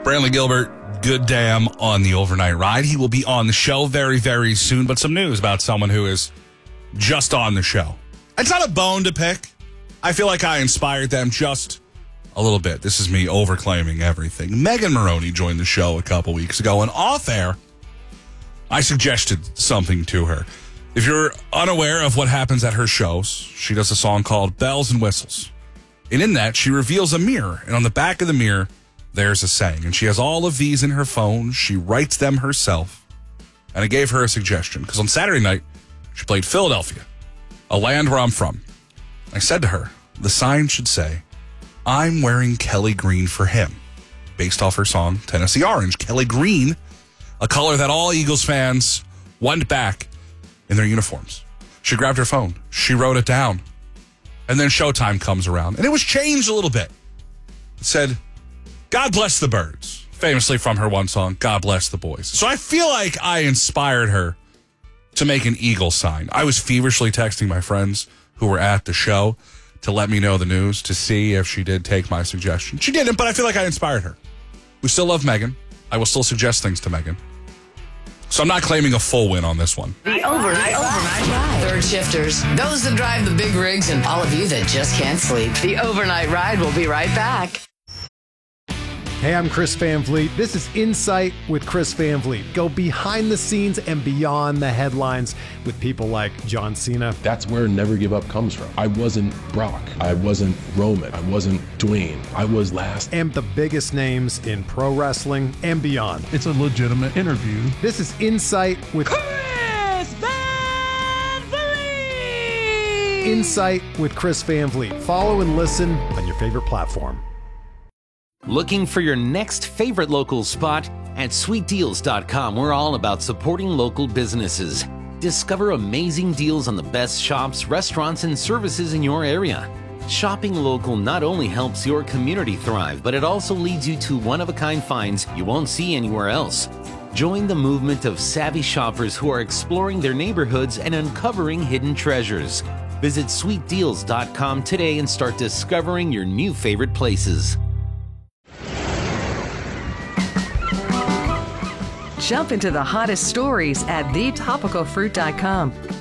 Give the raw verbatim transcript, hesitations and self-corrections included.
Brantley Gilbert, good damn on the overnight ride. He will be on the show very, very soon. But some news about someone who is just on the show. It's not a bone to pick. I feel like I inspired them just a little bit. This is me overclaiming everything. Megan Moroney joined the show a couple weeks ago, and off air, I suggested something to her. If you're unaware of what happens at her shows, she does a song called Bells and Whistles. And in that, she reveals a mirror. And on the back of the mirror, there's a saying. And she has all of these in her phone. She writes them herself. And I gave her a suggestion. Because on Saturday night, she played Philadelphia, a land where I'm from. I said to her, the sign should say, I'm wearing Kelly Green for him. Based off her song, Tennessee Orange. Kelly Green, a color that all Eagles fans want back in their uniforms. She grabbed her phone. She wrote it down. And then Showtime comes around. And it was changed a little bit. It said, God bless the birds. Famously from her one song, God bless the boys. So I feel like I inspired her to make an eagle sign. I was feverishly texting my friends who were at the show to let me know the news, to see if she did take my suggestion. She didn't, but I feel like I inspired her. We still love Megan. I will still suggest things to Megan. So I'm not claiming a full win on this one. The overnight, overnight ride. Third shifters, those that drive the big rigs, and all of you that just can't sleep. The overnight ride will be right back. Hey, I'm Chris Van Vliet. This is Insight with Chris Van Vliet. Go behind the scenes and beyond the headlines with people like John Cena. That's where Never Give Up comes from. I wasn't Brock. I wasn't Roman. I wasn't Dwayne. I was last. And the biggest names in pro wrestling and beyond. It's a legitimate interview. This is Insight with Chris Van Vliet. Insight with Chris Van Vliet. Follow and listen on your favorite platform. Looking for your next favorite local spot? At sweet deals dot com, we're all about supporting local businesses. Discover amazing deals on the best shops, restaurants, and services in your area. Shopping local not only helps your community thrive, but it also leads you to one-of-a-kind finds you won't see anywhere else. Join the movement of savvy shoppers who are exploring their neighborhoods and uncovering hidden treasures. Visit sweet deals dot com today and start discovering your new favorite places. Jump into the hottest stories at the topical fruit dot com.